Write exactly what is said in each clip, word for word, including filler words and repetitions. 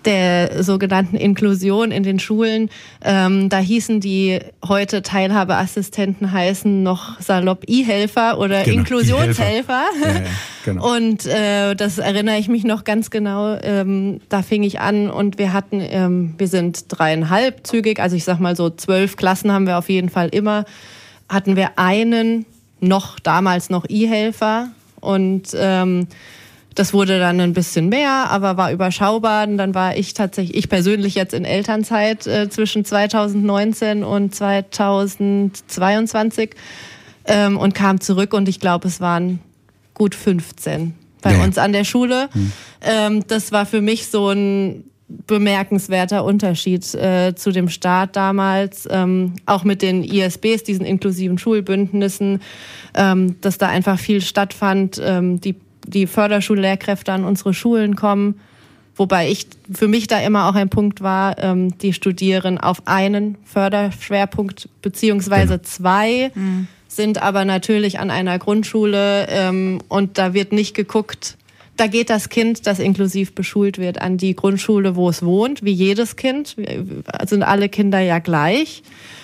der sogenannten Inklusion in den Schulen. Ähm, da hießen die heute Teilhabeassistenten heißen noch salopp I-Helfer oder genau, Inklusionshelfer. Ja, ja, genau. Und äh, das erinnere ich mich noch ganz genau. Ähm, da fing ich an und wir hatten, ähm, wir sind dreieinhalbzügig, also ich sag mal so zwölf Klassen haben wir auf jeden Fall immer, hatten wir einen noch, damals noch I-Helfer und ähm, das wurde dann ein bisschen mehr, aber war überschaubar. Und dann war ich tatsächlich, ich persönlich jetzt in Elternzeit äh, zwischen zweitausendneunzehn und zweitausendzweiundzwanzig ähm, und kam zurück und ich glaube, es waren gut fünfzehn bei ja. uns an der Schule. Hm. Ähm, das war für mich so ein bemerkenswerter Unterschied äh, zu dem Start damals, ähm, auch mit den I S Bs, diesen inklusiven Schulbündnissen, ähm, dass da einfach viel stattfand, ähm, die die Förderschullehrkräfte an unsere Schulen kommen, wobei ich für mich da immer auch ein Punkt war, ähm, die studieren auf einen Förderschwerpunkt beziehungsweise genau. zwei, mhm. sind aber natürlich an einer Grundschule ähm, und da wird nicht geguckt, da geht das Kind, das inklusiv beschult wird, an die Grundschule, wo es wohnt, wie jedes Kind, sind alle Kinder ja gleich.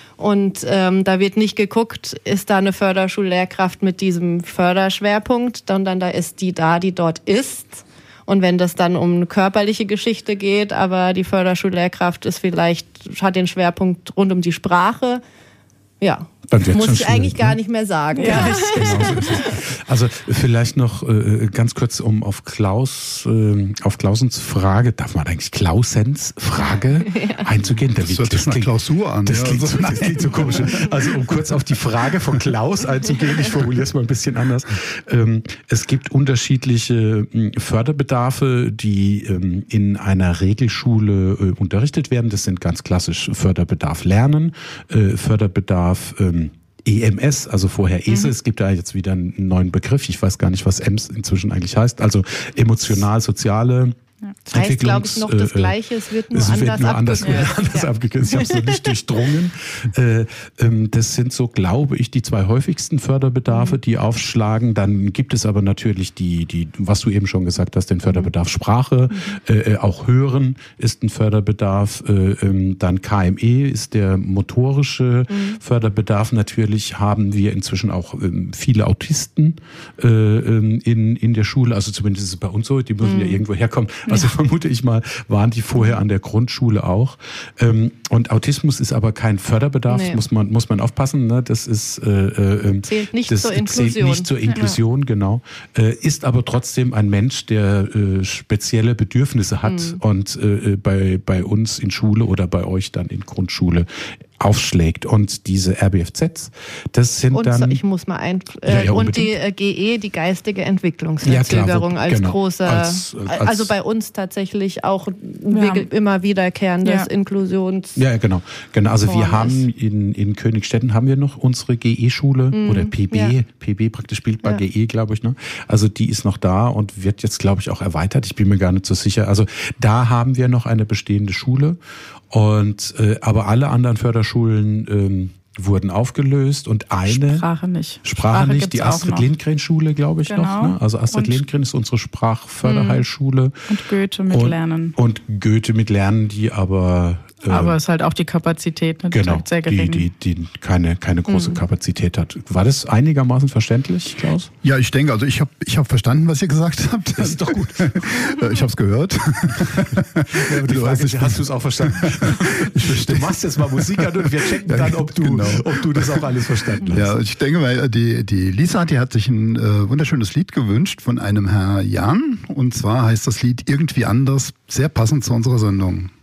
Und ähm, da wird nicht geguckt, ist da eine Förderschullehrkraft mit diesem Förderschwerpunkt, sondern da ist die da, die dort ist. Und wenn das dann um eine körperliche Geschichte geht, aber die Förderschullehrkraft ist vielleicht, hat den Schwerpunkt rund um die Sprache, ja, muss ich eigentlich gar nicht mehr sagen. Ja. Genau so ist es. Also vielleicht noch äh, ganz kurz, um auf Klaus, äh, auf Klausens Frage, darf man eigentlich Klausens Frage ja. einzugehen? Das, das, das klingt Klausur an. Das, ja, klingt also, so, das klingt so komisch. Also um kurz auf die Frage von Klaus einzugehen, ich formuliere es mal ein bisschen anders. Ähm, es gibt unterschiedliche äh, Förderbedarfe, die ähm, in einer Regelschule äh, unterrichtet werden. Das sind ganz klassisch Förderbedarf Lernen, äh, Förderbedarf ähm, E M S, also vorher E S E, mhm. es gibt da jetzt wieder einen neuen Begriff, ich weiß gar nicht, was E M S inzwischen eigentlich heißt, also emotional-soziale Ja. Das heißt, glaube ich, noch das Gleiche, es wird nur es anders, wird nur anders, abgekürzt. anders ja. abgekürzt. Ich habe es noch nicht durchdrungen. Äh, ähm, das sind so, glaube ich, die zwei häufigsten Förderbedarfe, die aufschlagen. Dann gibt es aber natürlich die, die, was du eben schon gesagt hast, den Förderbedarf Sprache. Mhm. Äh, auch Hören ist ein Förderbedarf. Äh, ähm, dann K M E ist der motorische mhm. Förderbedarf. Natürlich haben wir inzwischen auch ähm, viele Autisten äh, ähm, in, in der Schule. Also zumindest ist es bei uns so, die müssen mhm. ja irgendwo herkommen. Also ja. vermute ich mal, waren die vorher an der Grundschule auch. Ähm, und Autismus ist aber kein Förderbedarf, nee. muss man muss man aufpassen. Ne? Das ist äh, äh, zählt nicht das zur Inklusion. Zählt nicht zur Inklusion, ja. genau. Äh, ist aber trotzdem ein Mensch, der äh, spezielle Bedürfnisse hat mhm. und äh, bei bei uns in Schule oder bei euch dann in Grundschule aufschlägt. Und diese R B F Zs, das sind und dann... ich muss mal ein... Äh, ja, ja, und die äh, G E, die geistige Entwicklungsverzögerung ja, als genau. großer... Als, als, also bei uns tatsächlich auch ja. immer wiederkehrendes ja. Inklusions... Ja, genau. genau. Also wir haben in, in Königstetten haben wir noch unsere G E-Schule mhm. oder P B, ja. P B praktisch spielbar, ja. G E, glaube ich. Ne? Also die ist noch da und wird jetzt, glaube ich, auch erweitert. Ich bin mir gar nicht so sicher. Also da haben wir noch eine bestehende Schule. Und äh, aber alle anderen Förderschulen ähm, wurden aufgelöst und eine Sprache nicht. Sprache, Sprache nicht, die Astrid-Lindgren-Schule, glaube ich, genau. noch. Ne? Also Astrid und Lindgren ist unsere Sprachförderheilschule. Und Goethe mit und, Lernen. Und Goethe mit Lernen, die aber äh, aber es ist halt auch die Kapazität, ne? Die genau, halt sehr gering. Die, die, die keine, keine große mhm. Kapazität hat. War das einigermaßen verständlich, Klaus? Ja, ich denke, also ich habe ich hab verstanden, was ihr gesagt habt. Das ist doch gut. Ich habe es gehört. Ja, aber die du Frage weißt, ist, hast du es auch verstanden? Ich verstehe. Du machst jetzt mal Musik an und wir checken dann, ob du, genau. ob du das auch alles verstanden hast. Ja, ich denke, weil die, die Lisa, die hat sich ein äh, wunderschönes Lied gewünscht von einem Herr Jan. Und zwar heißt das Lied Irgendwie anders, sehr passend zu unserer Sendung.